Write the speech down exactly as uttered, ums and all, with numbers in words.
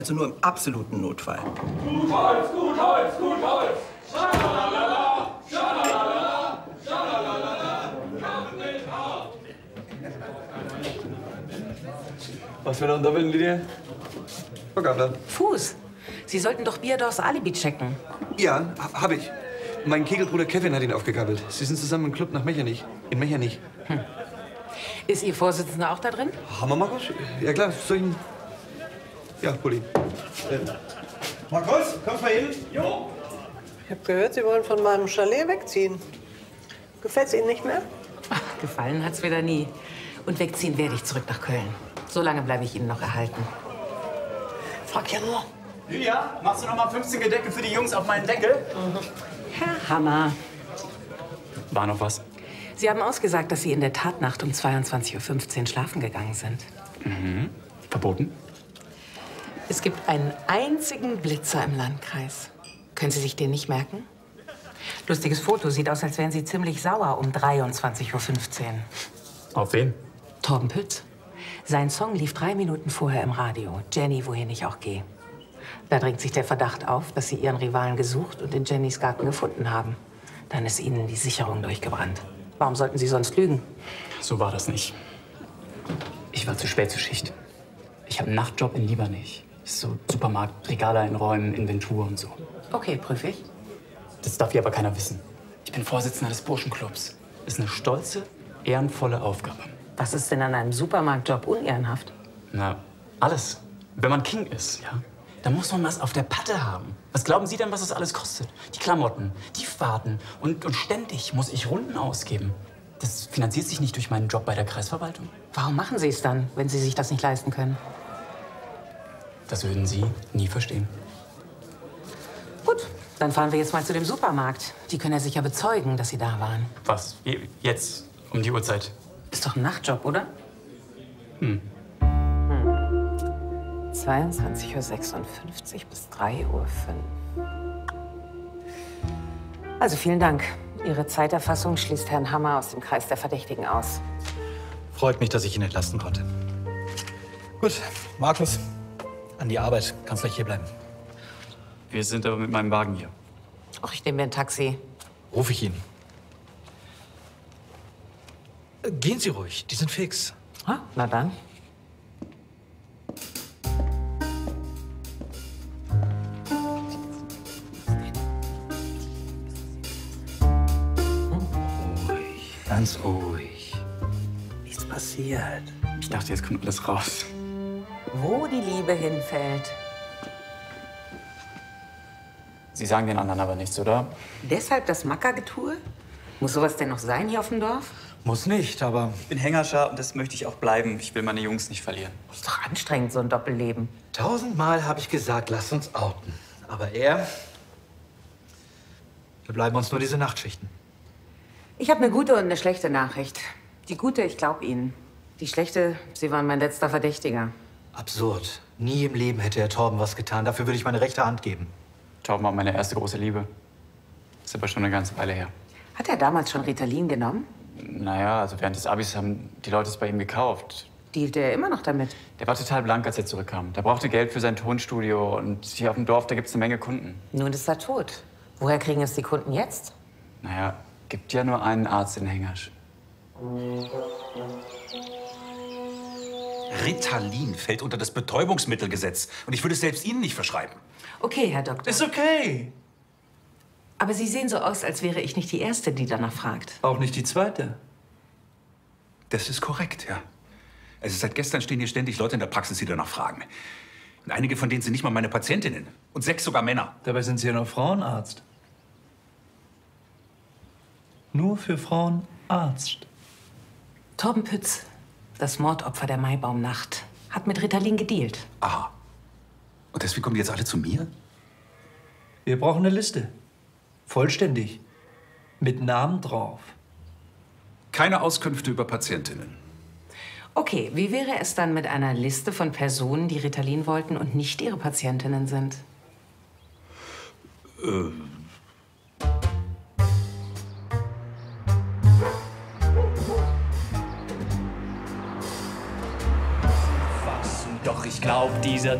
Also nur im absoluten Notfall. Gut Holz, gut Holz, gut Holz! Schalalala, schalalala, schalalala, kommt mit auf! Was für ein Doppeln, Lydia? Frau Gabler. Fuß. Sie sollten doch Bierdors Alibi checken. Ja, ha- hab ich. Mein Kegelbruder Kevin hat ihn aufgegabelt. Sie sind zusammen im Club nach Mechernich. In Mechernich. Hm. Ist Ihr Vorsitzender auch da drin? Haben wir Markus? Ja klar, soll ich ihn... Ja, Pulli. Äh. Markus, kommst mal hin? Jo. Ich habe gehört, Sie wollen von meinem Chalet wegziehen. Gefällt's Ihnen nicht mehr? Ach, gefallen hat's wieder nie. Und wegziehen werde ich zurück nach Köln. So lange bleibe ich Ihnen noch erhalten. Frag ja nur. Lydia, machst du noch mal fünfzehn Gedecke für die Jungs auf meinen Deckel? Mhm. Herr Hammer. War noch was? Sie haben ausgesagt, dass Sie in der Tatnacht um zweiundzwanzig Uhr fünfzehn schlafen gegangen sind. Mhm. Verboten? Es gibt einen einzigen Blitzer im Landkreis. Können Sie sich den nicht merken? Lustiges Foto. Sieht aus, als wären Sie ziemlich sauer um dreiundzwanzig Uhr fünfzehn. Auf wen? Torben Pütz. Sein Song lief drei Minuten vorher im Radio. Jenny, wohin ich auch gehe. Da drängt sich der Verdacht auf, dass Sie Ihren Rivalen gesucht und in Jennys Garten gefunden haben. Dann ist Ihnen die Sicherung durchgebrannt. Warum sollten Sie sonst lügen? So war das nicht. Ich war zu spät zur Schicht. Ich habe einen Nachtjob in Liebernich. Das ist so Supermarkt, Regale einräumen, Inventur und so. Okay, prüfe ich. Das darf hier aber keiner wissen. Ich bin Vorsitzender des Burschenclubs. Das ist eine stolze, ehrenvolle Aufgabe. Was ist denn an einem Supermarktjob unehrenhaft? Na, alles. Wenn man King ist, ja, dann muss man was auf der Patte haben. Was glauben Sie denn, was das alles kostet? Die Klamotten, die Fahrten und, und ständig muss ich Runden ausgeben. Das finanziert sich nicht durch meinen Job bei der Kreisverwaltung. Warum machen Sie es dann, wenn Sie sich das nicht leisten können? Das würden Sie nie verstehen. Gut, dann fahren wir jetzt mal zu dem Supermarkt. Die können ja sicher bezeugen, dass Sie da waren. Was? Jetzt? Um die Uhrzeit? Ist doch ein Nachtjob, oder? Hm. hm. zweiundzwanzig Uhr sechsundfünfzig bis drei Uhr fünf. Also vielen Dank. Ihre Zeiterfassung schließt Herrn Hammer aus dem Kreis der Verdächtigen aus. Freut mich, dass ich ihn entlasten konnte. Gut, Markus, an die Arbeit. Kannst gleich hier bleiben. Wir sind aber mit meinem Wagen hier. Ach, ich nehme mir ein Taxi. Ruf ich ihn. Gehen Sie ruhig, die sind fix. Ah, na dann. Ruhig, ganz ruhig. Nichts passiert. Ich dachte, jetzt kommt alles raus. Wo die Liebe hinfällt. Sie sagen den anderen aber nichts, oder? Deshalb das Mackergetue? Muss sowas denn noch sein hier auf dem Dorf? Muss nicht, aber... Ich bin Hängerscher und das möchte ich auch bleiben. Ich will meine Jungs nicht verlieren. Ist doch anstrengend, so ein Doppelleben. Tausendmal habe ich gesagt, lass uns outen. Aber er... Wir bleiben uns nur diese Nachtschichten. Ich habe eine gute und eine schlechte Nachricht. Die gute, ich glaube Ihnen. Die schlechte, Sie waren mein letzter Verdächtiger. Absurd. Nie im Leben hätte Herr Torben was getan. Dafür würde ich meine rechte Hand geben. Torben war meine erste große Liebe. Ist aber schon eine ganze Weile her. Hat er damals schon Ritalin genommen? Naja, also während des Abis haben die Leute es bei ihm gekauft. Dealt er immer noch damit? Der war total blank, als er zurückkam. Der brauchte Geld für sein Tonstudio. Und hier auf dem Dorf, da gibt es eine Menge Kunden. Nun ist er tot. Woher kriegen es die Kunden jetzt? Naja, gibt ja nur einen Arzt in Hengersch. Ritalin fällt unter das Betäubungsmittelgesetz. Und ich würde es selbst Ihnen nicht verschreiben. Okay, Herr Doktor. Ist okay. Aber Sie sehen so aus, als wäre ich nicht die Erste, die danach fragt. Auch nicht die zweite. Das ist korrekt, ja. Also seit gestern stehen hier ständig Leute in der Praxis, die danach fragen. Und einige von denen sind nicht mal meine Patientinnen. Und sechs sogar Männer. Dabei sind Sie ja noch Frauenarzt. Nur für Frauen Arzt. Torben Pütz, das Mordopfer der Maibaumnacht, hat mit Ritalin gedealt. Aha. Und deswegen kommen die jetzt alle zu mir? Wir brauchen eine Liste. Vollständig. Mit Namen drauf. Keine Auskünfte über Patientinnen. Okay, wie wäre es dann mit einer Liste von Personen, die Ritalin wollten und nicht ihre Patientinnen sind? Äh... Doch ich glaub, dieser